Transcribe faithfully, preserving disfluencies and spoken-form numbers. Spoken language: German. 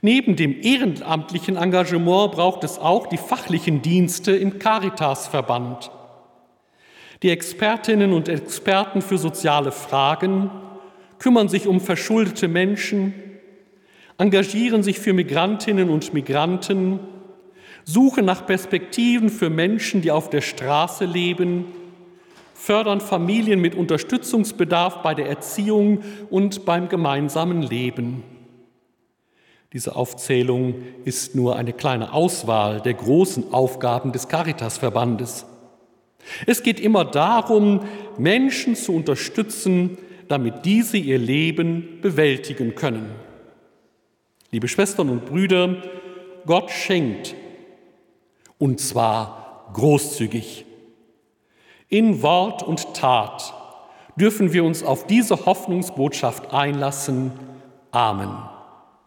Neben dem ehrenamtlichen Engagement braucht es auch die fachlichen Dienste im Caritasverband. Die Expertinnen und Experten für soziale Fragen kümmern sich um verschuldete Menschen, engagieren sich für Migrantinnen und Migranten, suchen nach Perspektiven für Menschen, die auf der Straße leben, fördern Familien mit Unterstützungsbedarf bei der Erziehung und beim gemeinsamen Leben. Diese Aufzählung ist nur eine kleine Auswahl der großen Aufgaben des Caritasverbandes. Es geht immer darum, Menschen zu unterstützen, damit diese ihr Leben bewältigen können. Liebe Schwestern und Brüder, Gott schenkt, und zwar großzügig. In Wort und Tat dürfen wir uns auf diese Hoffnungsbotschaft einlassen. Amen.